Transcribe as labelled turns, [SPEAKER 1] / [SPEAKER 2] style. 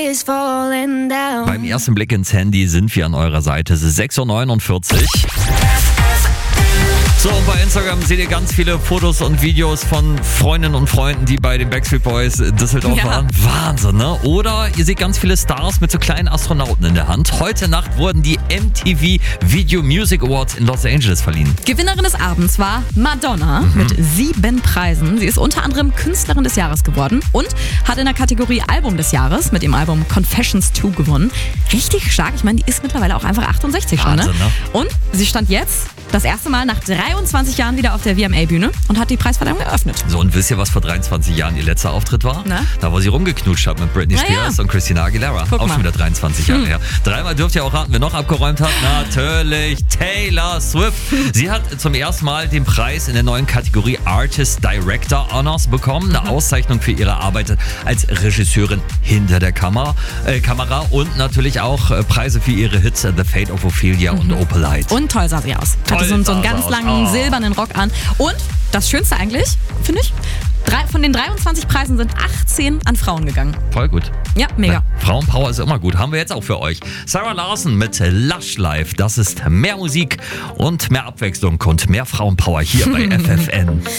[SPEAKER 1] Beim ersten Blick ins Handy sind wir an eurer Seite. Es ist 6.49 Uhr. So, und bei Instagram seht ihr ganz viele Fotos und Videos von Freundinnen und Freunden, die bei den Backstreet Boys Düsseldorf waren. Wahnsinn, ne? Oder ihr seht ganz viele Stars mit so kleinen Astronauten in der Hand. Heute Nacht wurden die MTV Video Music Awards in Los Angeles verliehen.
[SPEAKER 2] Gewinnerin des Abends war Madonna mit 7 Preisen. Sie ist unter anderem Künstlerin des Jahres geworden und hat in der Kategorie Album des Jahres mit dem Album Confessions 2 gewonnen. Richtig stark. Ich meine, die ist mittlerweile auch einfach 68 schon, ne?
[SPEAKER 1] Wahnsinn, ne?
[SPEAKER 2] Und sie stand jetzt das erste Mal nach 23 Jahren wieder auf der VMA-Bühne und hat die Preisverleihung eröffnet.
[SPEAKER 1] So, und wisst ihr, was vor 23 Jahren ihr letzter Auftritt war?
[SPEAKER 2] Na?
[SPEAKER 1] Da, wo sie rumgeknutscht hat mit Britney Spears und Christina Aguilera.
[SPEAKER 2] Guck
[SPEAKER 1] auch
[SPEAKER 2] mal.
[SPEAKER 1] schon wieder 23 Jahre her. Dreimal dürft ihr auch raten, wer noch abgeräumt hat. Natürlich Taylor Swift. Sie hat zum ersten Mal den Preis in der neuen Kategorie Artist Director Honors bekommen. Eine Auszeichnung für ihre Arbeit als Regisseurin hinter der Kamera und natürlich auch Preise für ihre Hits The Fate of Ophelia und Opalite.
[SPEAKER 2] Und toll sah sie aus. Hatte so einen ganz langen silbernen Rock an. Und das Schönste eigentlich, finde ich, von den 23 Preisen sind 18 an Frauen gegangen.
[SPEAKER 1] Voll gut.
[SPEAKER 2] Ja, mega.
[SPEAKER 1] Ja, Frauenpower ist immer gut. Haben wir jetzt auch für euch. Sarah Larson mit Lush Life. Das ist mehr Musik und mehr Abwechslung und mehr Frauenpower hier bei FFN.